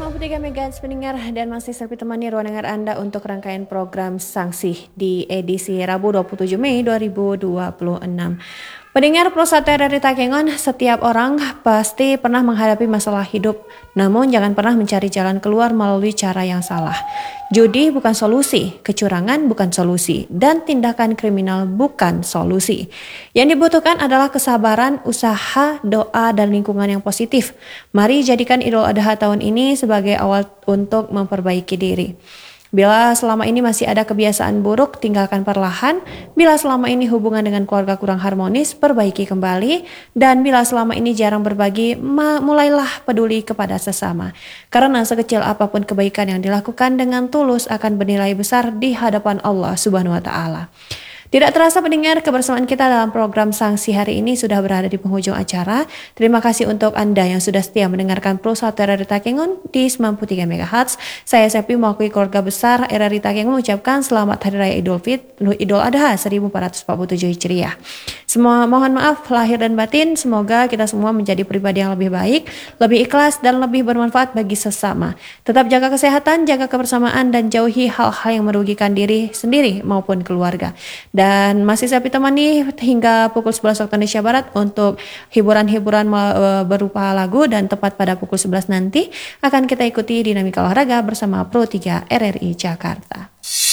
93 MHz pendengar dan masih saya temani ruang dengar Anda untuk rangkaian program Sanksi di edisi Rabu 27 Mei 2026. Pendengar Prosata dari Takengon, setiap orang pasti pernah menghadapi masalah hidup, namun jangan pernah mencari jalan keluar melalui cara yang salah. Judi bukan solusi, kecurangan bukan solusi, dan tindakan kriminal bukan solusi. Yang dibutuhkan adalah kesabaran, usaha, doa, dan lingkungan yang positif. Mari jadikan Idul Adha tahun ini sebagai awal untuk memperbaiki diri. Bila selama ini masih ada kebiasaan buruk, tinggalkan perlahan. Bila selama ini hubungan dengan keluarga kurang harmonis, perbaiki kembali. Dan bila selama ini jarang berbagi, mulailah peduli kepada sesama. Karena sekecil apapun kebaikan yang dilakukan dengan tulus akan bernilai besar di hadapan Allah Subhanahu wa Ta'ala. Tidak terasa pendengar, kebersamaan kita dalam program Sanksi hari ini sudah berada di penghujung acara. Terima kasih untuk Anda yang sudah setia mendengarkan Prosata RRI Takengon di 93 MHz. Saya Sepi mewakili keluarga besar RRI Takengon mengucapkan selamat Hari Raya Idul Adha 1447 Hijriah. Semua mohon maaf lahir dan batin, semoga kita semua menjadi pribadi yang lebih baik, lebih ikhlas dan lebih bermanfaat bagi sesama. Tetap jaga kesehatan, jaga kebersamaan dan jauhi hal-hal yang merugikan diri sendiri maupun keluarga. Dan masih saya temani hingga pukul 11 waktu Indonesia Barat untuk hiburan-hiburan berupa lagu, dan tepat pada pukul 11 nanti akan kita ikuti dinamika olahraga bersama Pro 3 RRI Jakarta.